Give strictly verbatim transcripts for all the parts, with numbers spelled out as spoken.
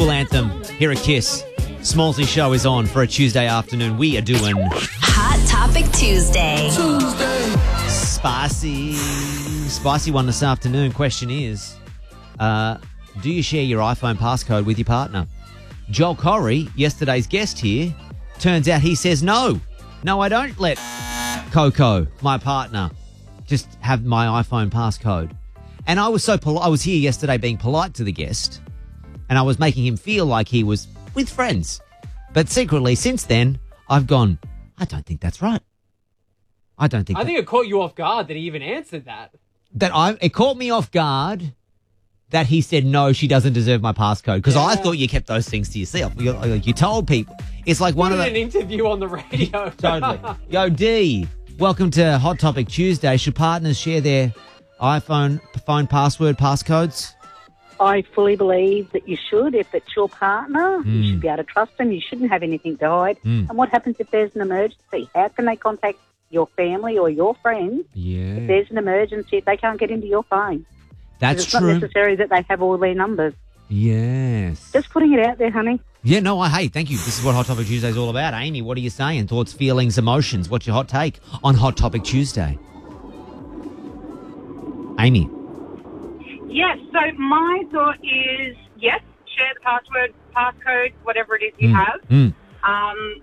Anthem. Here at Kiss. Smallsy Show is on for a Tuesday afternoon. We are doing Hot Topic Tuesday. Tuesday. Spicy. Spicy one this afternoon. Question is, uh, do you share your iPhone passcode with your partner? Joel Corey, yesterday's guest here, turns out he says no. No, I don't let Coco, my partner, just have my iPhone passcode. And I was so polite. I was here yesterday being polite to the guest, and I was making him feel like he was with friends. But secretly, since then, I've gone, I don't think that's right. I don't think I that, think it caught you off guard that he even answered that. that I it caught me off guard that he said, no, she doesn't deserve my passcode. Because Yeah. I thought you kept those things to yourself. You, like, you told people. It's like one One of an the... interview on the radio. Totally. Yo, D, welcome to Hot Topic Tuesday. Should partners share their iPhone phone password passcodes? I fully believe that you should. If it's your partner, Mm. you should be able to trust them. You shouldn't have anything to hide. Mm. And what happens if there's an emergency? How can they contact your family or your friends Yeah. if there's an emergency if they can't get into your phone? That's it's true. not necessary that they have all their numbers. Yes. Just putting it out there, honey. Yeah, no, I hey, thank you. This is what Hot Topic Tuesday is all about. Amy, what are you saying? Thoughts, feelings, emotions. What's your hot take on Hot Topic Tuesday? Amy. Yes, so my thought is, yes, share the password, passcode, whatever it is you Mm. have. Mm. Um,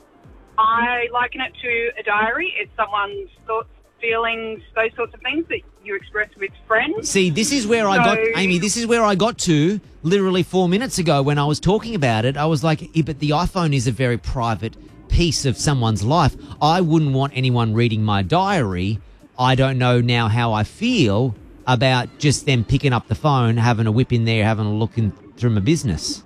I liken it to a diary. It's someone's thoughts, feelings, those sorts of things that you express with friends. See, this is where I got, So- Amy, this is where I got to literally four minutes ago when I was talking about it. I was like, yeah, but the iPhone is a very private piece of someone's life. I wouldn't want anyone reading my diary. I don't know now how I feel about just them picking up the phone, having a whip in there, having a look in through my business.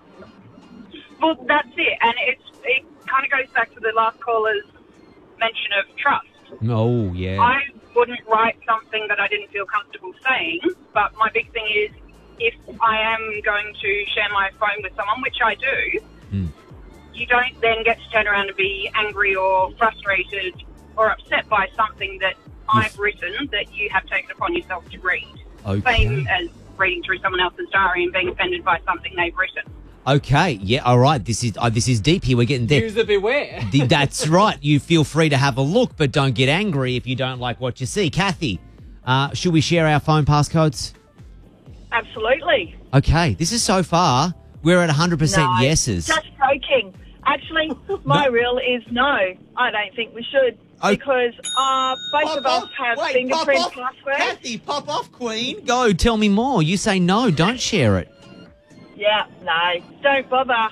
Well, that's it. And it's, it kind of goes back to the last caller's mention of trust. Oh, yeah. I wouldn't write something that I didn't feel comfortable saying, but my big thing is if I am going to share my phone with someone, which I do, Mm. you don't then get to turn around and be angry or frustrated or upset by something that I've written that you have taken upon yourself to read. Okay. Same as reading through someone else's diary and being offended by something they've written. Okay, yeah, all right. This is uh, this is deep here. We're getting there. User beware. The- That's right. You feel free to have a look, but don't get angry if you don't like what you see. Kathy, uh, should we share our phone passcodes? Absolutely. Okay, this is so far. We're at one hundred percent No, yeses. Just joking. Actually, my rule is no. I don't think we should Oh. because uh, both of us have fingerprint passwords. Kathy, pop off, Queen. Go, tell me more. You say no, don't share it. Yeah, no, don't bother.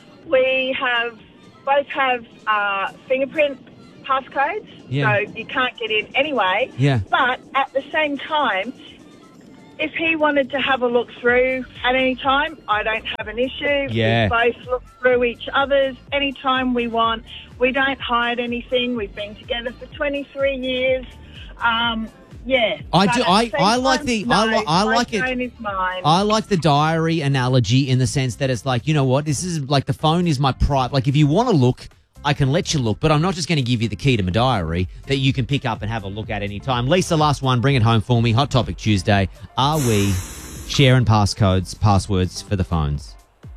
We have both have uh, fingerprint passcodes, Yeah. so you can't get in anyway. Yeah. But at the same time, if he wanted to have a look through at any time, I don't have an issue. Yeah. We both look through each other's anytime we want. We don't hide anything. We've been together for twenty-three years. Um, yeah. I But do- at the I- same I like time, the- no, I li- I my like it- phone is mine. I like the diary analogy in the sense that it's like, you know what, this is like the phone is my private. Like if you want to look, I can let you look, but I'm not just going to give you the key to my diary that you can pick up and have a look at any time. Lisa, last one, bring it home for me. Hot Topic Tuesday. Are we sharing passcodes, passwords for the phones?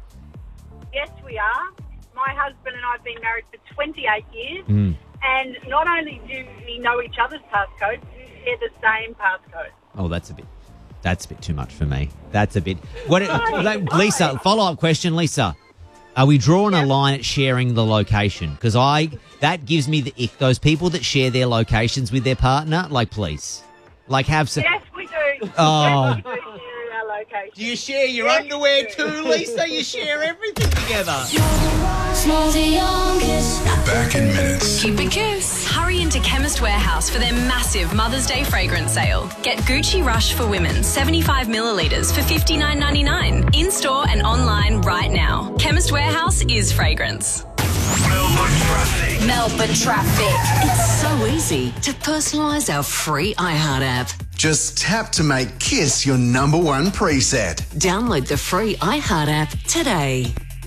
Yes, we are. My husband and I have been married for twenty-eight years, Mm. and not only do we know each other's passcodes, we share the same passcode. Oh, that's a bit, that's a bit too much for me. That's a bit. What? Like, Lisa, follow-up question, Lisa. Are we drawing a line at sharing the location? Because I that gives me the ick. Those people that share their locations with their partner, like, please, like, have some. Yes, we do. Oh. Yes, we do share our location. Do you share your Yes, underwear we do. too, Lisa? You share everything together. We're back in minutes. Keep it Kiss. Hurry into Chemist Warehouse for their massive Mother's Day fragrance sale. Get Gucci Rush for women, seventy-five millilitres for fifty-nine ninety-nine. In-store and online right now. Chemist Warehouse is fragrance. Melbourne traffic. Melbourne traffic. It's so easy to personalise our free iHeart app. Just tap to make Kiss your number one preset. Download the free iHeart app today.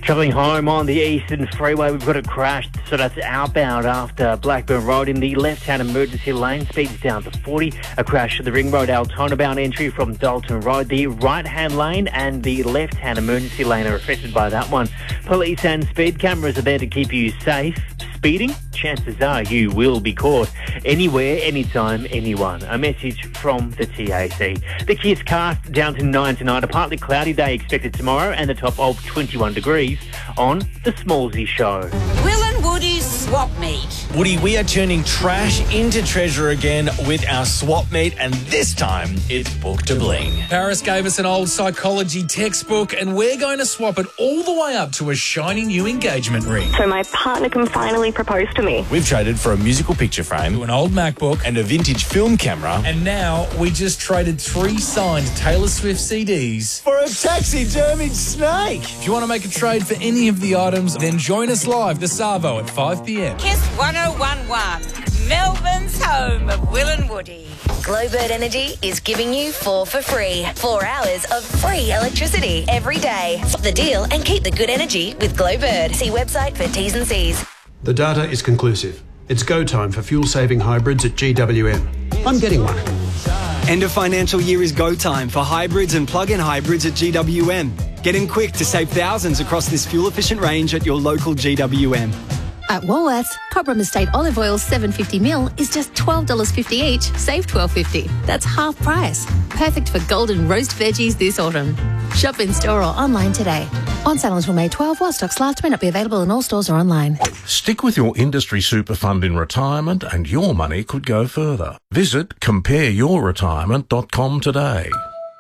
Travelling home on the Eastern Freeway, we've got a crash, so that's outbound after Blackburn Road in the left-hand emergency lane. Speeds down to forty. A crash at the Ring Road Altona bound entry from Dalton Road. The right-hand lane and the left-hand emergency lane are affected by that one. Police and speed cameras are there to keep you safe. Speeding? Chances are you will be caught. Anywhere, anytime, anyone. A message from the T A C. The Kiss cast down to nine tonight. A partly cloudy day expected tomorrow and a top of twenty-one degrees on The Smallsy Show. Will and Woody's Swap Meet. Woody, we are turning trash into treasure again with our swap meet, and this time it's book to bling. Paris gave us an old psychology textbook, and we're going to swap it all the way up to a shiny new engagement ring. So my partner can finally propose to me. We've traded for a musical picture frame, to an old MacBook, and a vintage film camera. And now we just traded three signed Taylor Swift C Ds for a taxidermied snake. If you want to make a trade for any of the items, then join us live this Savo at five p m. Kiss one oh one one, Melbourne's home of Will and Woody. Glowbird Energy is giving you four for free. Four hours of free electricity every day. Stop the deal and keep the good energy with Glowbird. See website for T's and C's. The data is conclusive. It's go time for fuel-saving hybrids at G W M. I'm getting one. End of financial year is go time for hybrids and plug-in hybrids at G W M. Get in quick to save thousands across this fuel-efficient range at your local G W M. At Woolworths, Cobram Estate olive oil seven fifty mil is just twelve dollars fifty each, save twelve fifty. That's half price. Perfect for golden roast veggies this autumn. Shop in store or online today. On sale until May twelfth, while stocks last, may not be available in all stores or online. Stick with your industry super fund in retirement and your money could go further. Visit compare your retirement dot com today.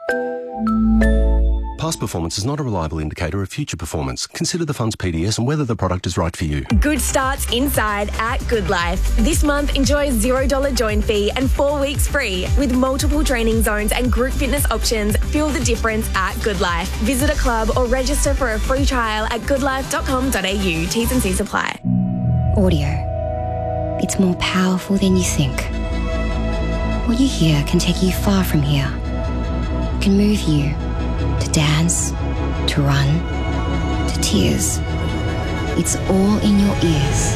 Past performance is not a reliable indicator of future performance. Consider the fund's P D S and whether the product is right for you. Good starts inside at Good Life. This month, enjoy a zero dollars join fee and four weeks free. With multiple training zones and group fitness options, feel the difference at Good Life. Visit a club or register for a free trial at good life dot com dot a u. T's and C's apply. Audio. It's more powerful than you think. What you hear can take you far from here. It can move you. To dance, to run, to tears. It's all in your ears.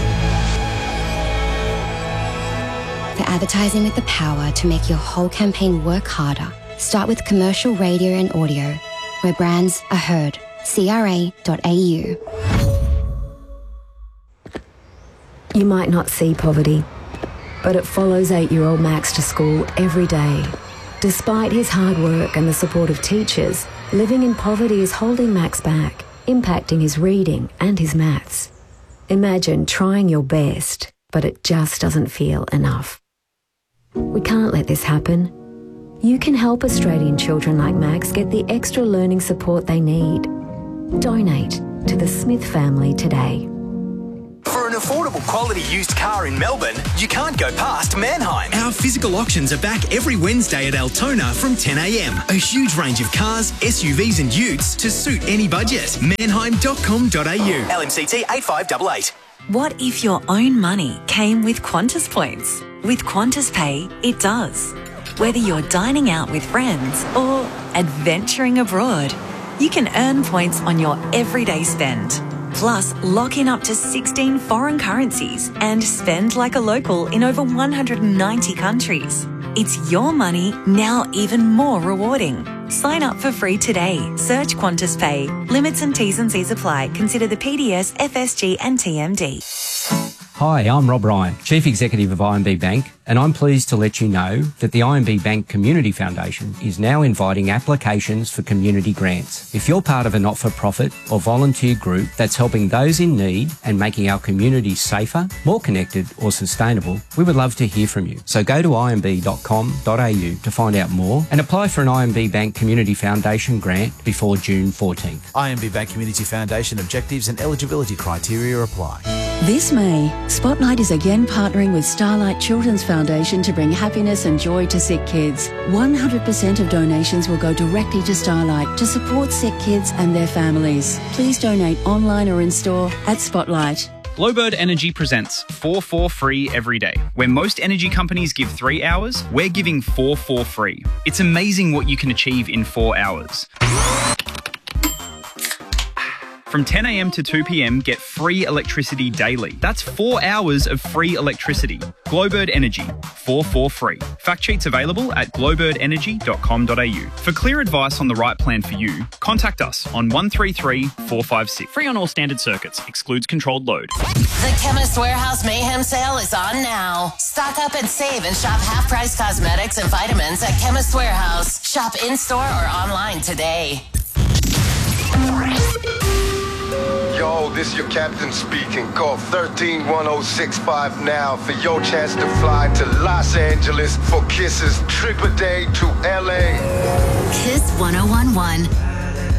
For advertising with the power to make your whole campaign work harder, start with commercial radio and audio, where brands are heard. C R A dot A U. You might not see poverty, but it follows eight-year-old Max to school every day. Despite his hard work and the support of teachers, living in poverty is holding Max back, impacting his reading and his maths. Imagine trying your best, but it just doesn't feel enough. We can't let this happen. You can help Australian children like Max get the extra learning support they need. Donate to the Smith family today. For an affordable quality used car in Melbourne, you can't go past Manheim. Our physical auctions are back every Wednesday at Altona from ten a m. A huge range of cars, S U Vs and utes to suit any budget. manheim dot com dot a u. L M C T eight five eight eight. What if your own money came with Qantas points? With Qantas Pay, it does. Whether you're dining out with friends or adventuring abroad, you can earn points on your everyday spend. Plus, lock in up to sixteen foreign currencies and spend like a local in over one hundred ninety countries. It's your money, now even more rewarding. Sign up for free today. Search Qantas Pay. Limits and T's and C's apply. Consider the P D S, F S G and T M D. Hi, I'm Rob Ryan, Chief Executive of I M B Bank, and I'm pleased to let you know that the I M B Bank Community Foundation is now inviting applications for community grants. If you're part of a not-for-profit or volunteer group that's helping those in need and making our communities safer, more connected or sustainable, we would love to hear from you. So go to i m b dot com dot a u to find out more and apply for an I M B Bank Community Foundation grant before June fourteenth. I M B Bank Community Foundation objectives and eligibility criteria apply. This May, Spotlight is again partnering with Starlight Children's Foundation to bring happiness and joy to sick kids. one hundred percent of donations will go directly to Starlight to support sick kids and their families. Please donate online or in store at Spotlight. Glowbird Energy presents four for free every day. Where most energy companies give three hours, we're giving four for free. It's amazing what you can achieve in four hours. From ten a.m. to two p.m, get free electricity daily. That's four hours of free electricity. Glowbird Energy, four four free. Fact sheets available at glowbird energy dot com dot a u. For clear advice on the right plan for you, contact us on one three three, four five six. Free on all standard circuits. Excludes controlled load. The Chemist Warehouse Mayhem Sale is on now. Stock up and save and shop half-price cosmetics and vitamins at Chemist Warehouse. Shop in-store or online today. Yo, this your captain speaking. Call thirteen one oh six five now for your chance to fly to Los Angeles for Kiss's trip a day to L A. Kiss one oh one one.